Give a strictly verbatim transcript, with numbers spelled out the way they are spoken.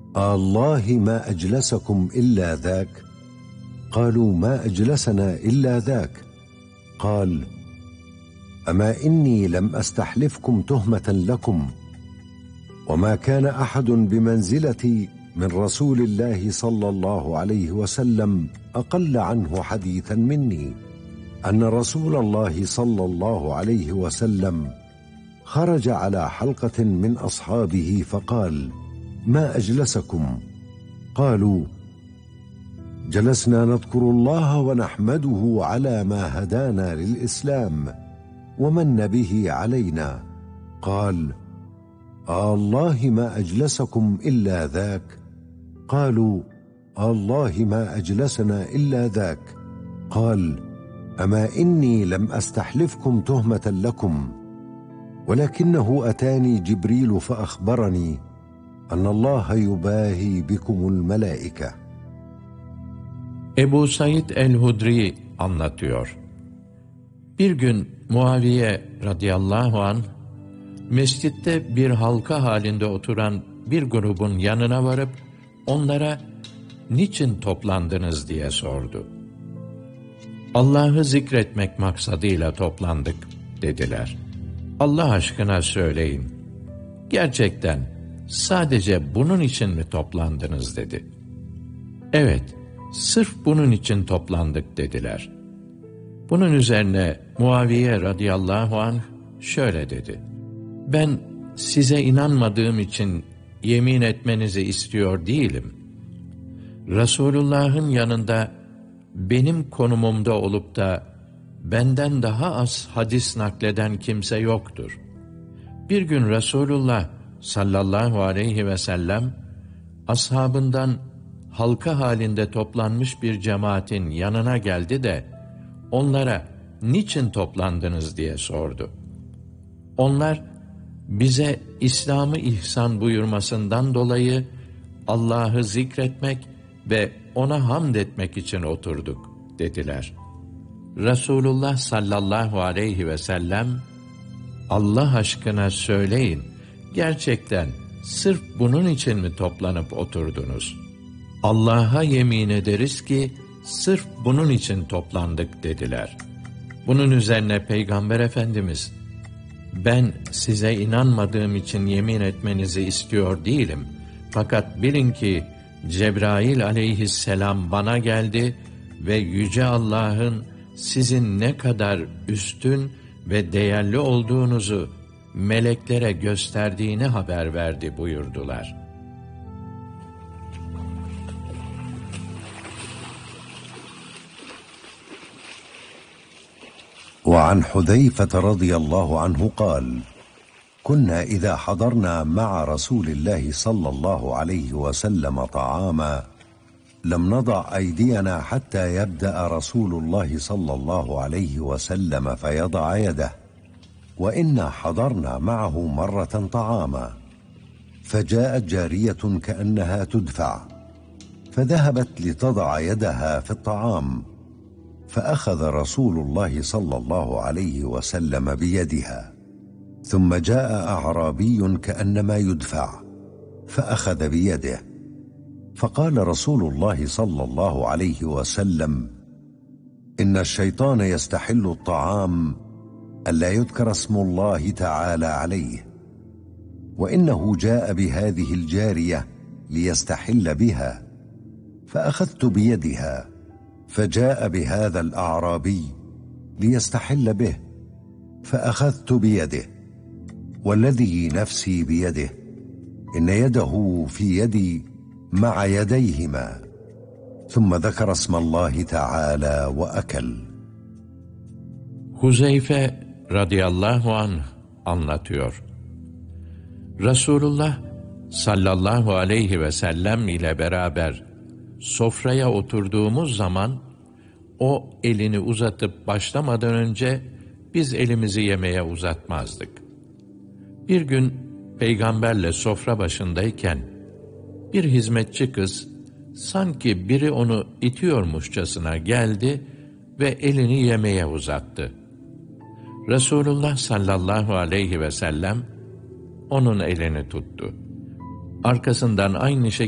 آلله ما أجلسكم إلا ذاك؟ قالوا ما أجلسنا إلا ذاك. قال أما إني لم أستحلفكم تهمة لكم، وما كان أحد بمنزلتي من رسول الله صلى الله عليه وسلم أقل عنه حديثا مني، أن رسول الله صلى الله عليه وسلم خرج على حلقة من أصحابه فقال ما أجلسكم؟ قالوا جلسنا نذكر الله ونحمده على ما هدانا للإسلام ومن به علينا. قال آلله ما أجلسكم إلا ذاك؟ قالوا آلله ما أجلسنا إلا ذاك. قال أما إني لم أستحلفكم تهمة لكم، ولكنه أتاني جبريل فأخبرني أن الله يباهي بكم الملائكة. Ebu Said el-Hudri anlatıyor. Bir gün Muaviye radıyallahu anh, mescitte bir halka halinde oturan bir grubun yanına varıp onlara niçin toplandınız diye sordu. Allah'ı zikretmek maksadıyla toplandık dediler. Allah aşkına söyleyin, gerçekten sadece bunun için mi toplandınız dedi. Evet, sırf bunun için toplandık dediler. Bunun üzerine Muaviye radıyallahu anh şöyle dedi: ben size inanmadığım için yemin etmenizi istiyor değilim. Resulullah'ın yanında benim konumumda olup da benden daha az hadis nakleden kimse yoktur. Bir gün Resulullah sallallahu aleyhi ve sellem ashabından halka halinde toplanmış bir cemaatin yanına geldi de onlara niçin toplandınız diye sordu. Onlar bize İslam'ı ihsan buyurmasından dolayı Allah'ı zikretmek ve ona hamd etmek için oturduk dediler. Resulullah sallallahu aleyhi ve sellem Allah aşkına söyleyin, gerçekten sırf bunun için mi toplanıp oturdunuz? Allah'a yemin ederiz ki sırf bunun için toplandık dediler. Bunun üzerine Peygamber Efendimiz, ben size inanmadığım için yemin etmenizi istiyor değilim. Fakat bilin ki Cebrail aleyhisselam bana geldi ve Yüce Allah'ın sizin ne kadar üstün ve değerli olduğunuzu meleklere gösterdiğini haber verdi buyurdular. وعن حذيفة رضي الله عنه قال كنا إذا حضرنا مع رسول الله صلى الله عليه وسلم طعاما لم نضع أيدينا حتى يبدأ رسول الله صلى الله عليه وسلم فيضع يده، وإنا حضرنا معه مرة طعاما فجاءت جارية كأنها تدفع فذهبت لتضع يدها في الطعام، فأخذ رسول الله صلى الله عليه وسلم بيدها، ثم جاء أعرابي كأنما يدفع فأخذ بيده، فقال رسول الله صلى الله عليه وسلم إن الشيطان يستحل الطعام ألا يذكر اسم الله تعالى عليه، وإنه جاء بهذه الجارية ليستحل بها، فأخذت بيدها، فجاء بهذا الأعرابي ليستحل به، فأخذت بيده، والذي نفسي بيده إن يده في يدي مع يديهما، ثم ذكر اسم الله تعالى وأكل. Huzeyfe radıyallahu anh anlatıyor. Resulullah sallallahu aleyhi ve sellem ile beraber sofraya oturduğumuz zaman o elini uzatıp başlamadan önce biz elimizi yemeğe uzatmazdık. Bir gün peygamberle sofra başındayken bir hizmetçi kız sanki biri onu itiyormuşçasına geldi ve elini yemeğe uzattı. Resulullah sallallahu aleyhi ve sellem onun elini tuttu. Arkasından aynı şekilde